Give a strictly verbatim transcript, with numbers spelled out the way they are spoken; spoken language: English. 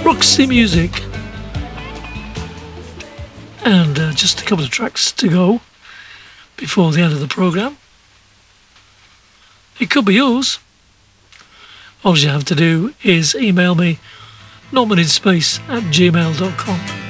Roxy Music. And uh, just a couple of tracks to go before the end of the programme. It could be yours. All you have to do is email me, normaninspace at gmail dot com.